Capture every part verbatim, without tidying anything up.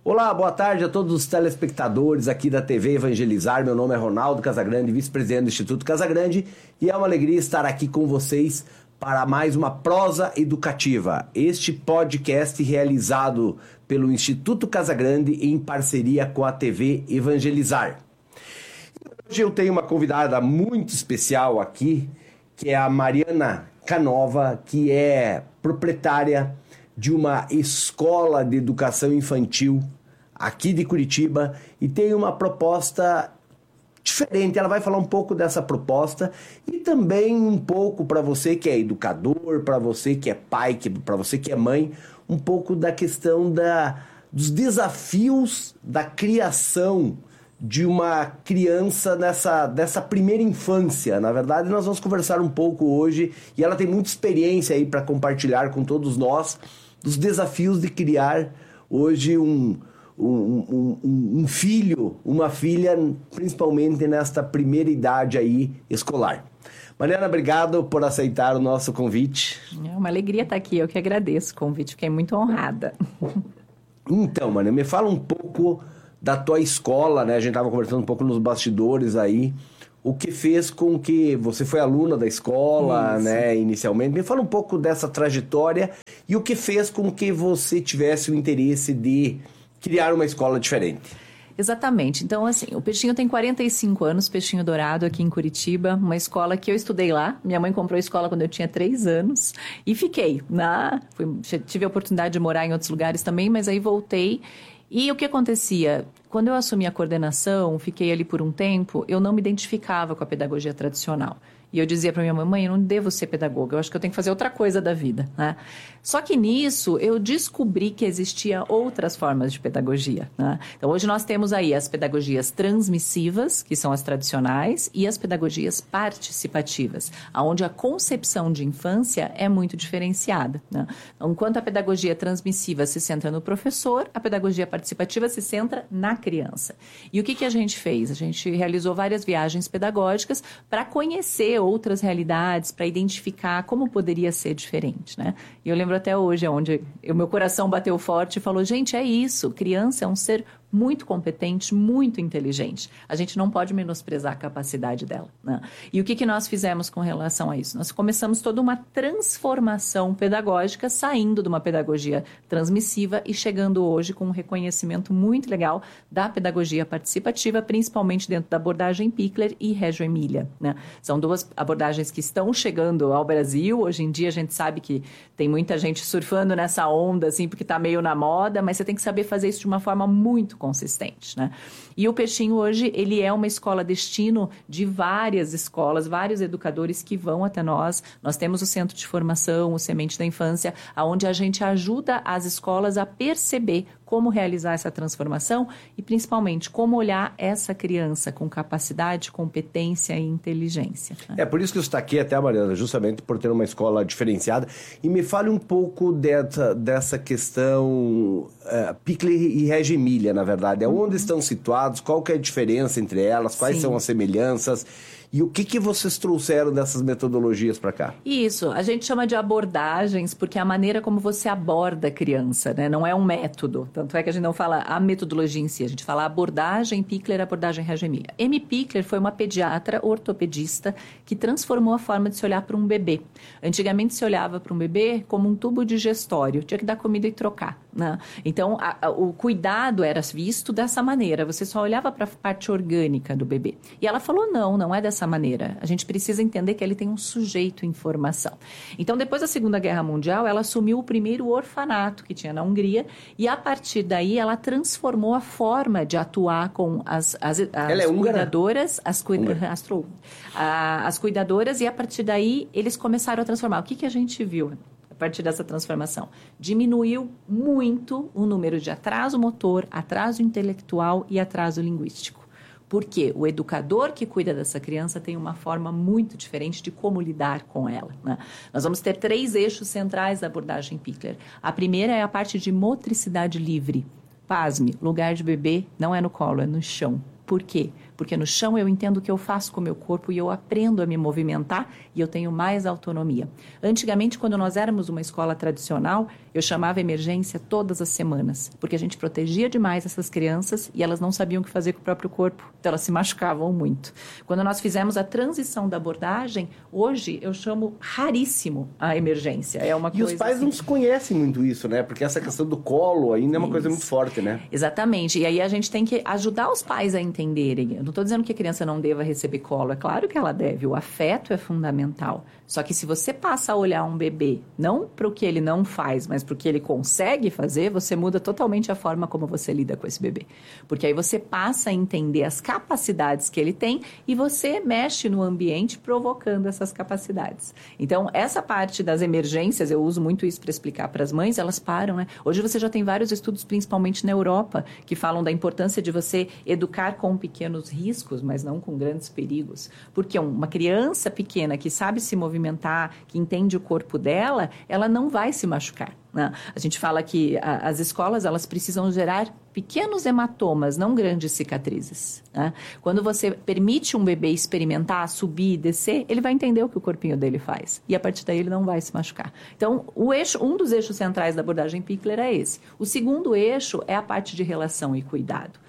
Olá, boa tarde a todos os telespectadores aqui da T V Evangelizar. Meu nome é Ronaldo Casagrande, vice-presidente do Instituto Casagrande, e é uma alegria estar aqui com vocês para mais uma prosa educativa. Este podcast realizado pelo Instituto Casagrande em parceria com a T V Evangelizar. Hoje eu tenho uma convidada muito especial aqui, que é a Mariana Canova, que é proprietária de uma escola de educação infantil aqui de Curitiba e tem uma proposta diferente. Ela vai falar um pouco dessa proposta e também um pouco para você que é educador, para você que é pai, para você que é mãe, um pouco da questão da, dos desafios da criação de uma criança nessa, dessa primeira infância. Na verdade, nós vamos conversar um pouco hoje e ela tem muita experiência aí para compartilhar com todos nós dos desafios de criar hoje um, um, um, um filho, uma filha, principalmente nesta primeira idade aí escolar. Mariana, obrigado por aceitar o nosso convite. É uma alegria estar aqui, eu que agradeço o convite, fiquei muito honrada. Então, Mariana, me fala um pouco da tua escola, né? A gente estava conversando um pouco nos bastidores aí, o que fez com que você foi aluna da escola, Isso. né, inicialmente. Me fala um pouco dessa trajetória e o que fez com que você tivesse o interesse de criar uma escola diferente. Exatamente. Então, assim, o Peixinho tem quarenta e cinco anos, Peixinho Dourado, aqui em Curitiba, uma escola que eu estudei lá. Minha mãe comprou a escola quando eu tinha três anos e fiquei. Na... Fui... Tive a oportunidade de morar em outros lugares também, mas aí voltei. E o que acontecia? Quando eu assumi a coordenação, fiquei ali por um tempo, eu não me identificava com a pedagogia tradicional. E eu dizia para minha mãe, eu não devo ser pedagoga, eu acho que eu tenho que fazer outra coisa da vida, né? Só que nisso eu descobri que existia outras formas de pedagogia, né? Então hoje nós temos aí as pedagogias transmissivas, que são as tradicionais, e as pedagogias participativas, onde a concepção de infância é muito diferenciada, né? Então, enquanto a pedagogia transmissiva se centra no professor, a pedagogia participativa se centra na criança. E o que, que a gente fez? A gente realizou várias viagens pedagógicas para conhecer outras realidades, para identificar como poderia ser diferente, né? E eu lembro até hoje, onde o meu coração bateu forte e falou, gente, é isso, criança é um ser muito competente, muito inteligente. A gente não pode menosprezar a capacidade dela, né? E o que, que nós fizemos com relação a isso? Nós começamos toda uma transformação pedagógica, saindo de uma pedagogia transmissiva e chegando hoje com um reconhecimento muito legal da pedagogia participativa, principalmente dentro da abordagem Pichler e Reggio Emília, né? São duas abordagens que estão chegando ao Brasil. Hoje em dia a gente sabe que tem muita gente surfando nessa onda, assim, porque está meio na moda, mas você tem que saber fazer isso de uma forma muito consistente, né? E o Peixinho hoje, ele é uma escola destino de várias escolas, vários educadores que vão até nós. Nós temos o Centro de Formação, o Semente da Infância, onde a gente ajuda as escolas a perceber como realizar essa transformação e, principalmente, como olhar essa criança com capacidade, competência e inteligência, né? É por isso que eu estou aqui até, Mariana, justamente por ter uma escola diferenciada. E me fale um pouco dessa, dessa questão uh, Pichler e Reggio Emília, na verdade. Uhum. Onde estão situados, qual que é a diferença entre elas, quais Sim. são as semelhanças e o que, que vocês trouxeram dessas metodologias para cá? Isso, a gente chama de abordagens porque é a maneira como você aborda a criança, né? Não é um método, tanto é que a gente não fala a metodologia em si, a gente fala abordagem Pichler, abordagem Reggio Emília. Amy Pichler foi uma pediatra ortopedista que transformou a forma de se olhar para um bebê. Antigamente se olhava para um bebê como um tubo digestório, tinha que dar comida e trocar, né? Então a, a, o cuidado era visto dessa maneira, você só olhava para a parte orgânica do bebê. E ela falou, não, não é dessa maneira. A gente precisa entender que ele tem um sujeito em formação. Então, depois da Segunda Guerra Mundial, ela assumiu o primeiro orfanato que tinha na Hungria e, a partir daí, ela transformou a forma de atuar com as, as, as ela é cuidadoras, as, cuida, astro, a, as cuidadoras, e, a partir daí, eles começaram a transformar. O que, que a gente viu a partir dessa transformação? Diminuiu muito o número de atraso motor, atraso intelectual e atraso linguístico. Porque o educador que cuida dessa criança tem uma forma muito diferente de como lidar com ela, né? Nós vamos ter três eixos centrais da abordagem Pichler. A primeira é a parte de motricidade livre. Pasme, lugar de bebê não é no colo, é no chão. Por quê? Porque no chão eu entendo o que eu faço com o meu corpo e eu aprendo a me movimentar e eu tenho mais autonomia. Antigamente, quando nós éramos uma escola tradicional, eu chamava emergência todas as semanas, porque a gente protegia demais essas crianças e elas não sabiam o que fazer com o próprio corpo, então elas se machucavam muito. Quando nós fizemos a transição da abordagem, hoje eu chamo raríssimo a emergência. É uma e coisa os pais assim... não conhecem muito isso, né? Porque essa questão do colo ainda é uma isso. coisa muito forte, né? Exatamente. E aí a gente tem que ajudar os pais a entenderem. Eu não estou dizendo que a criança não deva receber colo. É claro que ela deve. O afeto é fundamental. Só que se você passa a olhar um bebê, não para o que ele não faz, mas para o que ele consegue fazer, você muda totalmente a forma como você lida com esse bebê. Porque aí você passa a entender as capacidades que ele tem e você mexe no ambiente provocando essas capacidades. Então, essa parte das emergências, eu uso muito isso para explicar para as mães, elas param, né? Hoje você já tem vários estudos, principalmente na Europa, que falam da importância de você educar com pequenos riscos, mas não com grandes perigos. Porque uma criança pequena que sabe se movimentar, que entende o corpo dela, ela não vai se machucar. Né? A gente fala que a, as escolas elas precisam gerar pequenos hematomas, não grandes cicatrizes. Né? Quando você permite um bebê experimentar, subir e descer, ele vai entender o que o corpinho dele faz. E a partir daí ele não vai se machucar. Então, o eixo, um dos eixos centrais da abordagem Pickler é esse. O segundo eixo é a parte de relação e cuidado.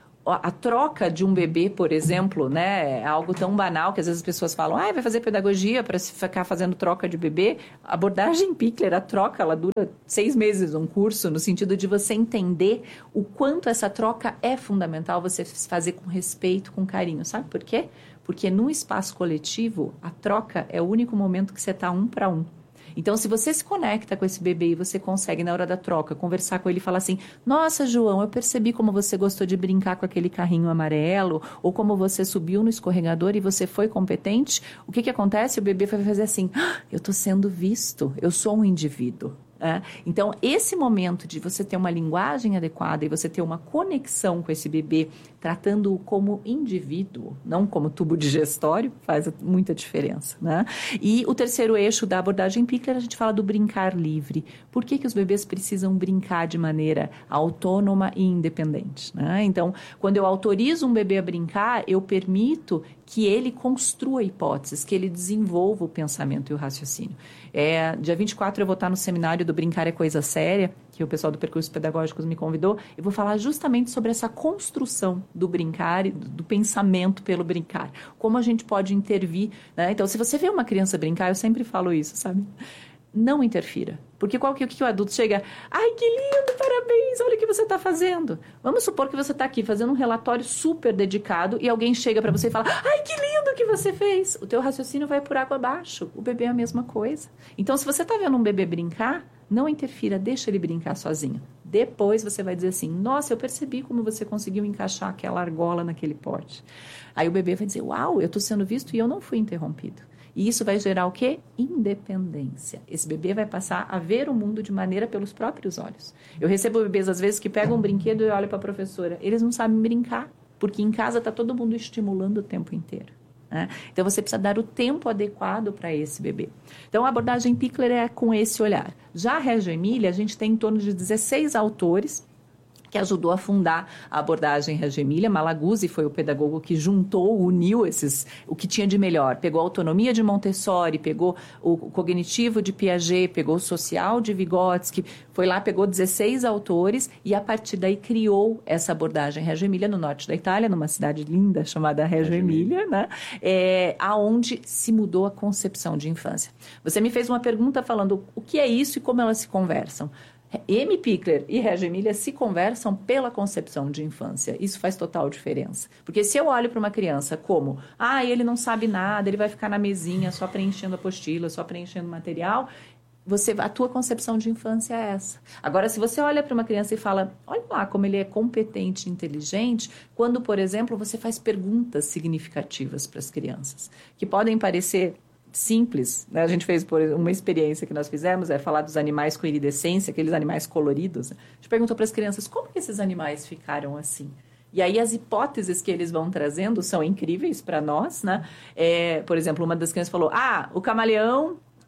A troca de um bebê, por exemplo, né, é algo tão banal que às vezes as pessoas falam, ah, vai fazer pedagogia para se ficar fazendo troca de bebê. A abordagem Pickler, a troca, ela dura seis meses, um curso, no sentido de você entender o quanto essa troca é fundamental você fazer com respeito, com carinho. Sabe por quê? Porque num espaço coletivo, a troca é o único momento que você está um para um. Então, se você se conecta com esse bebê e você consegue, na hora da troca, conversar com ele e falar assim, nossa, João, eu percebi como você gostou de brincar com aquele carrinho amarelo, ou como você subiu no escorregador e você foi competente, o que que acontece? O bebê vai fazer assim, ah, eu estou sendo visto, eu sou um indivíduo. É? Então, esse momento de você ter uma linguagem adequada e você ter uma conexão com esse bebê, tratando-o como indivíduo, não como tubo digestório, faz muita diferença. Né? E o terceiro eixo da abordagem Pickler, a gente fala do brincar livre. Por que que os bebês precisam brincar de maneira autônoma e independente? Né? Então, quando eu autorizo um bebê a brincar, eu permito que ele construa hipóteses, que ele desenvolva o pensamento e o raciocínio. É, dia vinte e quatro eu vou estar no seminário do Brincar é Coisa Séria, que o pessoal do Percursos Pedagógicos me convidou. Eu vou falar justamente sobre essa construção do brincar e do, do pensamento pelo brincar. Como a gente pode intervir. Né? Então, se você vê uma criança brincar, eu sempre falo isso, sabe? Não interfira. Porque qual que, que o adulto chega? Ai, que lindo, parabéns, olha o que você está fazendo. Vamos supor que você está aqui fazendo um relatório super dedicado e alguém chega para você e fala, ai, que lindo que você fez. O teu raciocínio vai por água abaixo. O bebê é a mesma coisa. Então, se você está vendo um bebê brincar, não interfira, deixa ele brincar sozinho. Depois você vai dizer assim, nossa, eu percebi como você conseguiu encaixar aquela argola naquele pote. Aí o bebê vai dizer, uau, eu estou sendo visto e eu não fui interrompido. E isso vai gerar o quê? Independência. Esse bebê vai passar a ver o mundo de maneira pelos próprios olhos. Eu recebo bebês, às vezes, que pegam um brinquedo e olham para a professora. Eles não sabem brincar, porque em casa está todo mundo estimulando o tempo inteiro. Né? Então, você precisa dar o tempo adequado para esse bebê. Então, a abordagem Pickler é com esse olhar. Já a Reggio Emilia, a gente tem em torno de dezesseis autores que ajudou a fundar a abordagem Reggio Emilia. Malaguzzi foi o pedagogo que juntou, uniu esses, o que tinha de melhor. Pegou a autonomia de Montessori, pegou o cognitivo de Piaget, pegou o social de Vygotsky, foi lá, pegou dezesseis autores e a partir daí criou essa abordagem Reggio Emilia no norte da Itália, numa cidade linda chamada Reggio Emilia, né? É, aonde se mudou a concepção de infância. Você me fez uma pergunta falando o que é isso e como elas se conversam. M. Pickler e Reggio Emilia se conversam pela concepção de infância. Isso faz total diferença. Porque se eu olho para uma criança como, ah, ele não sabe nada, ele vai ficar na mesinha só preenchendo a apostila, só preenchendo material, você, a tua concepção de infância é essa. Agora, se você olha para uma criança e fala, olha lá como ele é competente e inteligente, quando, por exemplo, você faz perguntas significativas para as crianças, que podem parecer simples, né? A gente fez por uma experiência que nós fizemos, é falar dos animais com iridescência, aqueles animais coloridos. A gente perguntou para as crianças como que esses animais ficaram assim. E aí as hipóteses que eles vão trazendo são incríveis para nós, né? É, por exemplo, uma das crianças falou, ah, o camaleão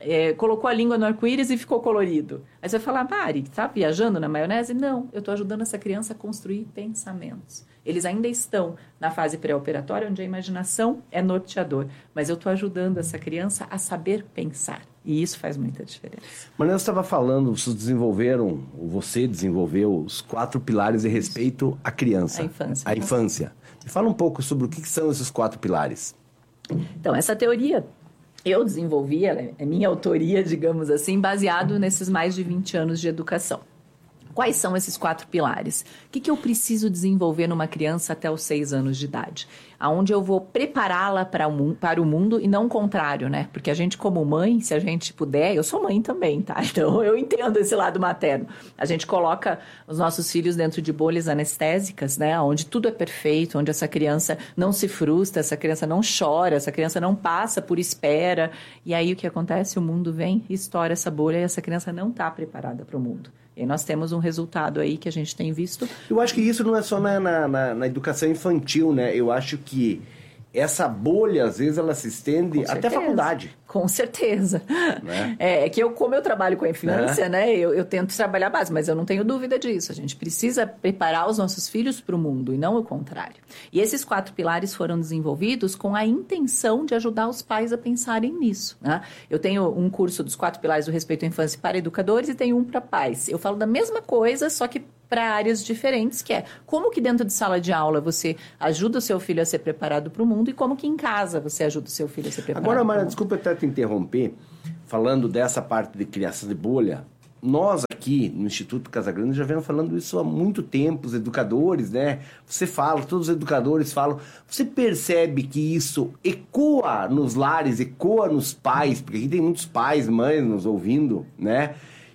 é, colocou a língua no arco-íris e ficou colorido. Aí você vai falar, Mari, tá viajando na maionese? Não, eu estou ajudando essa criança a construir pensamentos. Eles ainda estão na fase pré-operatória, onde a imaginação é norteador. Mas eu estou ajudando essa criança a saber pensar. E isso faz muita diferença. Mas eu estava falando, vocês desenvolveram, você desenvolveu os quatro pilares de respeito à criança. A infância. A infância. Me fala um pouco sobre o que são esses quatro pilares. Então, essa teoria eu desenvolvi, ela é minha autoria, digamos assim, baseado nesses mais de vinte anos de educação. Quais são esses quatro pilares? O que, que eu preciso desenvolver numa criança até os seis anos de idade? Aonde eu vou prepará-la para o, para o mundo e não o contrário, né? Porque a gente como mãe, se a gente puder, eu sou mãe também, tá? Então eu entendo esse lado materno. A gente coloca os nossos filhos dentro de bolhas anestésicas, né? Onde tudo é perfeito, onde essa criança não se frustra, essa criança não chora, essa criança não passa por espera. E aí o que acontece? O mundo vem e estoura essa bolha e essa criança não está preparada para o mundo. E nós temos um resultado aí que a gente tem visto. Eu acho que isso não é só na, na, na, na educação infantil, né? Eu acho que essa bolha, às vezes, ela se estende até a faculdade. Com certeza. Né? É que eu, como eu trabalho com a infância, é. né? Eu, eu tento trabalhar a base, mas eu não tenho dúvida disso. A gente precisa preparar os nossos filhos para o mundo e não o contrário. E esses quatro pilares foram desenvolvidos com a intenção de ajudar os pais a pensarem nisso. Né? Eu tenho um curso dos quatro pilares do respeito à infância para educadores e tenho um para pais. Eu falo da mesma coisa, só que para áreas diferentes, que é como que dentro de sala de aula você ajuda o seu filho a ser preparado para o mundo e como que em casa você ajuda o seu filho a ser preparado. Agora, Mara, desculpa até te interromper, falando dessa parte de criação de bolha, nós aqui no Instituto Casagrande já vemos falando isso há muito tempo, os educadores, né? Você fala, todos os educadores falam, você percebe que isso ecoa nos lares, ecoa nos pais, porque aqui tem muitos pais, mães nos ouvindo, né?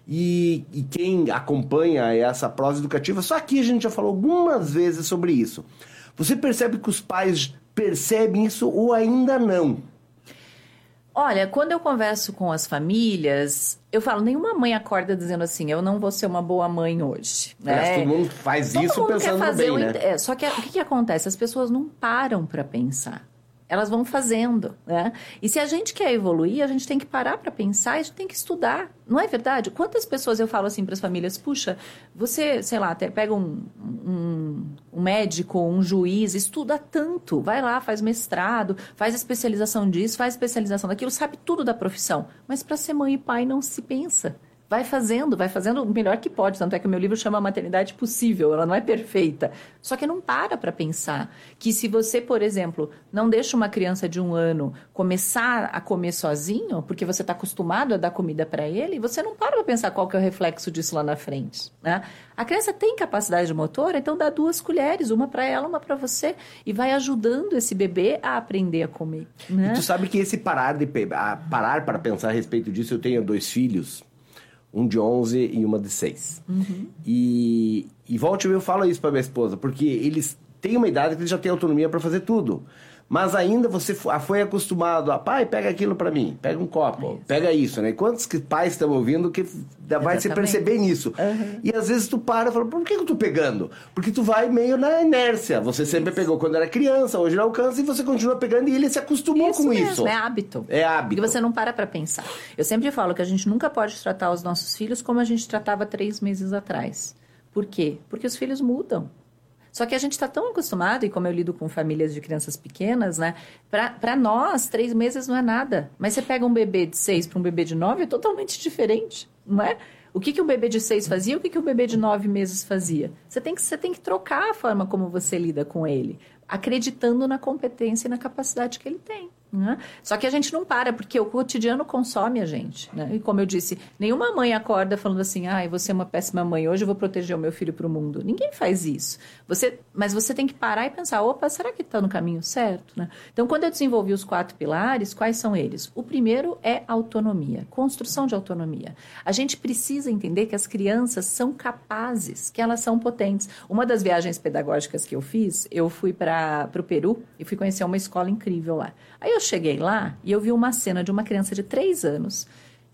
E, e quem acompanha essa prosa educativa, só aqui a gente já falou algumas vezes sobre isso. Você percebe que os pais percebem isso ou ainda não? Olha, quando eu converso com as famílias, eu falo, nenhuma mãe acorda dizendo assim, eu não vou ser uma boa mãe hoje. Né? Mas todo mundo faz todo isso mundo pensando quer fazer no bem, o... né? É, só que o que, que acontece? As pessoas não param para pensar. Elas vão fazendo, né? E se a gente quer evoluir, a gente tem que parar para pensar e a gente tem que estudar. Não é verdade? Quantas pessoas eu falo assim para as famílias, puxa, você, sei lá, até pega um, um, um médico, um juiz, estuda tanto, vai lá, faz mestrado, faz especialização disso, faz especialização daquilo, sabe tudo da profissão. Mas para ser mãe e pai não se pensa. Vai fazendo, vai fazendo o melhor que pode. Tanto é que o meu livro chama Maternidade Possível. Ela não é perfeita. Só que não para para pensar que se você, por exemplo, não deixa uma criança de um ano começar a comer sozinho, porque você está acostumado a dar comida para ele, você não para para pensar qual que é o reflexo disso lá na frente. Né? A criança tem capacidade motora, então dá duas colheres, uma para ela, uma para você, e vai ajudando esse bebê a aprender a comer. Né? E tu sabe que esse parar, de, parar para pensar a respeito disso, eu tenho dois filhos, um de onze e uma de seis. Uhum. E, e volte eu falo isso para minha esposa, porque eles têm uma idade que eles já têm autonomia para fazer tudo. Mas ainda você foi acostumado a, pai, pega aquilo para mim, pega um copo, isso. pega isso, né? Quantos que pais estão ouvindo que vai se perceber nisso? Uhum. E às vezes tu para e fala, por que eu tô pegando? Porque tu vai meio na inércia. Você isso. sempre pegou quando era criança, hoje não alcança, e você continua pegando e ele se acostumou isso com mesmo, isso. É hábito. É hábito. E você não para para pensar. Eu sempre falo que a gente nunca pode tratar os nossos filhos como a gente tratava três meses atrás. Por quê? Porque os filhos mudam. Só que a gente está tão acostumado, e como eu lido com famílias de crianças pequenas, né? Para nós, três meses não é nada. Mas você pega um bebê de seis para um bebê de nove, é totalmente diferente, não é? O que, que um bebê de seis fazia e o que, que um bebê de nove meses fazia? Você tem, que, você tem que trocar a forma como você lida com ele, acreditando na competência e na capacidade que ele tem. Né? Só que a gente não para, porque o cotidiano consome a gente. Né? E como eu disse, nenhuma mãe acorda falando assim, ah, você é uma péssima mãe, hoje eu vou proteger o meu filho para o mundo. Ninguém faz isso. Você, mas você tem que parar e pensar, opa, será que está no caminho certo? Né? Então, quando eu desenvolvi os quatro pilares, quais são eles? O primeiro é autonomia, construção de autonomia. A gente precisa entender que as crianças são capazes, que elas são potentes. Uma das viagens pedagógicas que eu fiz, eu fui para o Peru e fui conhecer uma escola incrível lá. Aí eu cheguei lá e eu vi uma cena de uma criança de três anos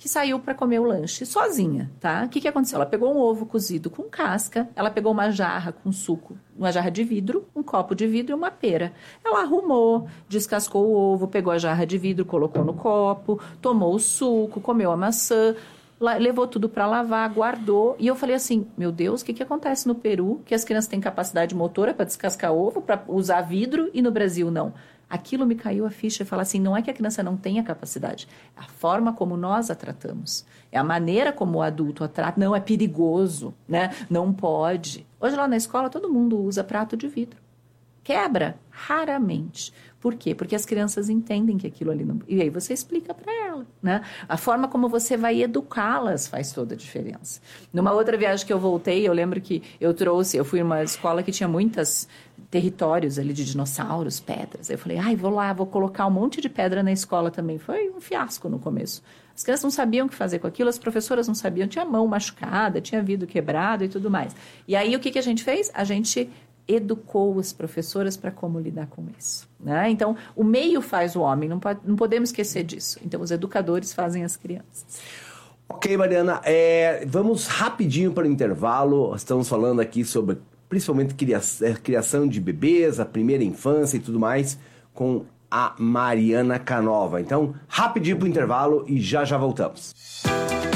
que saiu para comer o lanche sozinha, tá? O que, que aconteceu? Ela pegou um ovo cozido com casca, ela pegou uma jarra com suco, uma jarra de vidro, um copo de vidro e uma pera. Ela arrumou, descascou o ovo, pegou a jarra de vidro, colocou no copo, tomou o suco, comeu a maçã, levou tudo para lavar, guardou. E eu falei assim, meu Deus, o que, que acontece no Peru? Que as crianças têm capacidade motora para descascar ovo, para usar vidro, e no Brasil não. Aquilo me caiu a ficha e falar assim, não é que a criança não tenha capacidade, é a forma como nós a tratamos, é a maneira como o adulto a trata. Não, é perigoso, né? Não pode. Hoje lá na escola todo mundo usa prato de vidro. Quebra? Raramente. Por quê? Porque as crianças entendem que aquilo ali não... E aí você explica para ela, né? A forma como você vai educá-las faz toda a diferença. Numa outra viagem que eu voltei, eu lembro que eu trouxe... Eu fui em uma escola que tinha muitos territórios ali de dinossauros, pedras. Aí eu falei, ai, vou lá, vou colocar um monte de pedra na escola também. Foi um fiasco no começo. As crianças não sabiam o que fazer com aquilo, as professoras não sabiam. Tinha mão machucada, tinha vidro quebrado e tudo mais. E aí o que, que a gente fez? A gente... educou as professoras para como lidar com isso, né? Então, o meio faz o homem, não, pode, não podemos esquecer disso. Então, os educadores fazem as crianças. Ok, Mariana, é, vamos rapidinho para o intervalo. Estamos falando aqui sobre, principalmente, criação, criação de bebês, a primeira infância e tudo mais, com a Mariana Canova. Então, rapidinho para o intervalo e já já voltamos.